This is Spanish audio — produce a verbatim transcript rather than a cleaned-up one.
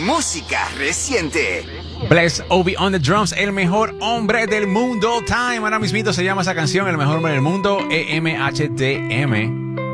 música reciente. Bless Obi on the drums, el mejor hombre del mundo. Time. Ahora mismito se llama esa canción, el mejor hombre del mundo. E M H T M.